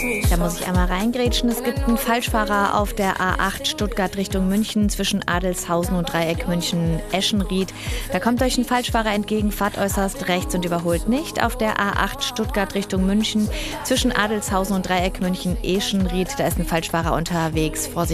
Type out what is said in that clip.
Da muss ich einmal reingrätschen. Es gibt einen Falschfahrer auf der A8 Stuttgart Richtung München zwischen Adelshausen und Dreieck München-Eschenried. Da kommt euch ein Falschfahrer entgegen, fahrt äußerst rechts und überholt nicht. Auf der A8 Stuttgart Richtung München zwischen Adelshausen und Dreieck München-Eschenried, da ist ein Falschfahrer unterwegs. Vorsicht!